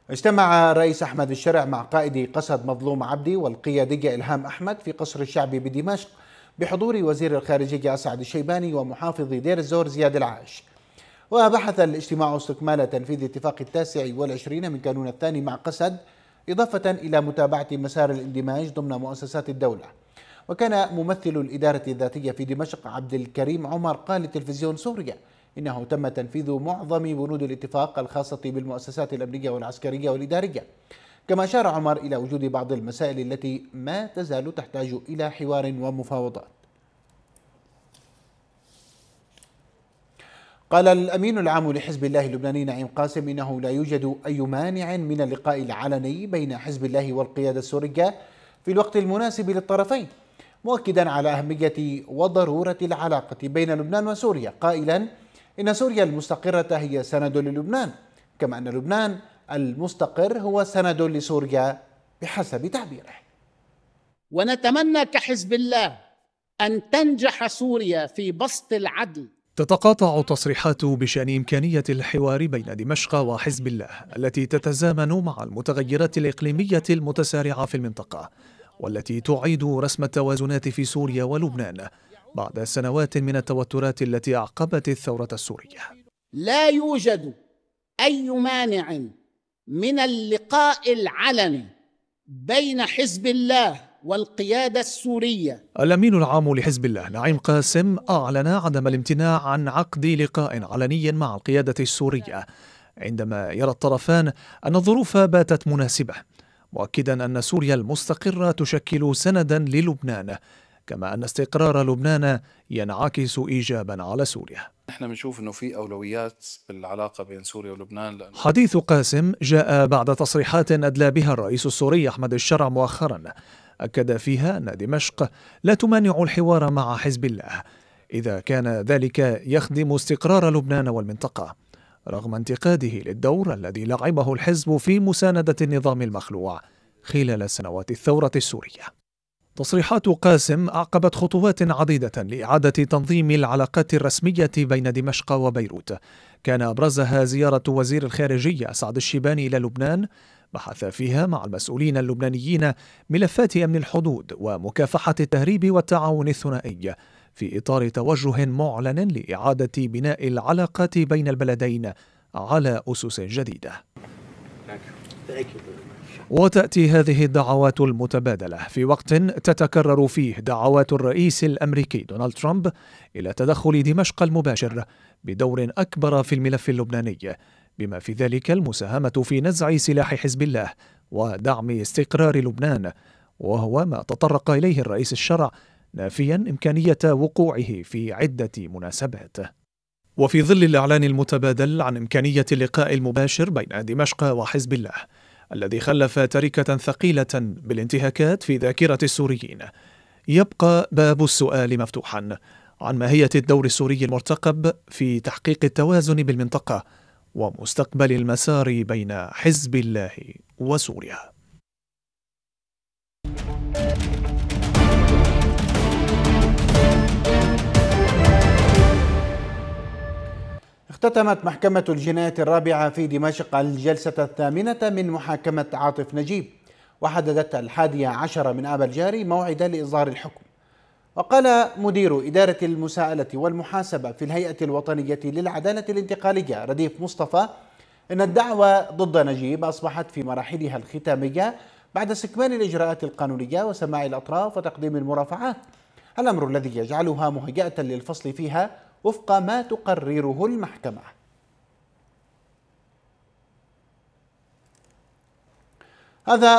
اجتمع الرئيس أحمد الشرع مع قائد قسد مظلوم عبدي والقيادية إلهام أحمد في قصر الشعبي بدمشق بحضور وزير الخارجية أسعد الشيباني ومحافظ دير الزور زياد العاش. وبحث الاجتماع استكمال تنفيذ اتفاق 29 من كانون الثاني مع قسد، إضافة إلى متابعة مسار الاندماج ضمن مؤسسات الدولة. وكان ممثل الإدارة الذاتية في دمشق عبد الكريم عمر قال لتلفزيون سوريا إنه تم تنفيذ معظم بنود الاتفاق الخاصة بالمؤسسات الأمنية والعسكرية والإدارية. كما أشار عمر إلى وجود بعض المسائل التي ما تزال تحتاج إلى حوار ومفاوضات. قال الأمين العام لحزب الله اللبناني نعيم قاسم إنه لا يوجد أي مانع من اللقاء العلني بين حزب الله والقيادة السورية في الوقت المناسب للطرفين، مؤكدا على أهمية وضرورة العلاقة بين لبنان وسوريا، قائلا إن سوريا المستقرة هي سند للبنان، كما أن لبنان المستقر هو سند لسوريا بحسب تعبيره. ونتمنى كحزب الله أن تنجح سوريا في بسط العدل. تتقاطع تصريحات بشأن إمكانية الحوار بين دمشق وحزب الله التي تتزامن مع المتغيرات الإقليمية المتسارعة في المنطقة، والتي تعيد رسم التوازنات في سوريا ولبنان بعد سنوات من التوترات التي أعقبت الثورة السورية. لا يوجد أي مانع من اللقاء العلني بين حزب الله والقيادة السورية. الأمين العام لحزب الله نعيم قاسم أعلن عدم الامتناع عن عقد لقاء علني مع القيادة السورية عندما يرى الطرفان أن الظروف باتت مناسبة، مؤكدا أن سوريا المستقرة تشكل سندا للبنان، كما أن استقرار لبنان ينعكس إيجابا على سوريا. احنا بنشوف انه في اولويات بالعلاقه بين سوريا ولبنان. حديث قاسم جاء بعد تصريحات أدلى بها الرئيس السوري أحمد الشرع مؤخرا، أكد فيها أن دمشق لا تمانع الحوار مع حزب الله إذا كان ذلك يخدم استقرار لبنان والمنطقة، رغم انتقاده للدور الذي لعبه الحزب في مساندة النظام المخلوع خلال سنوات الثورة السورية. تصريحات قاسم أعقبت خطوات عديدة لإعادة تنظيم العلاقات الرسمية بين دمشق وبيروت، كان أبرزها زيارة وزير الخارجية أسعد الشيباني إلى لبنان، بحث فيها مع المسؤولين اللبنانيين ملفات أمن الحدود ومكافحة التهريب والتعاون الثنائي في إطار توجه معلن لإعادة بناء العلاقات بين البلدين على أسس جديدة. وتأتي هذه الدعوات المتبادلة في وقت تتكرر فيه دعوات الرئيس الأمريكي دونالد ترامب إلى تدخل دمشق المباشر بدور أكبر في الملف اللبناني، بما في ذلك المساهمة في نزع سلاح حزب الله ودعم استقرار لبنان، وهو ما تطرق إليه الرئيس الشرع نافيا إمكانية وقوعه في عدة مناسبات. وفي ظل الإعلان المتبادل عن إمكانية اللقاء المباشر بين دمشق وحزب الله الذي خلف تركة ثقيلة بالانتهاكات في ذاكرة السوريين، يبقى باب السؤال مفتوحا عن ماهية الدور السوري المرتقب في تحقيق التوازن بالمنطقة ومستقبل المسار بين حزب الله وسوريا. اختتمت محكمة الجناية الرابعة في دمشق الجلسة الثامنة من محاكمة عاطف نجيب، وحددت 11 من آب الجاري موعدا لإصدار الحكم. وقال مدير إدارة المساءلة والمحاسبة في الهيئة الوطنية للعدالة الانتقالية رديف مصطفى إن الدعوى ضد نجيب أصبحت في مراحلها الختامية بعد استكمال الإجراءات القانونية وسماع الأطراف وتقديم المرافعات، الأمر الذي يجعلها مهيئة للفصل فيها وفق ما تقرره المحكمة. هذا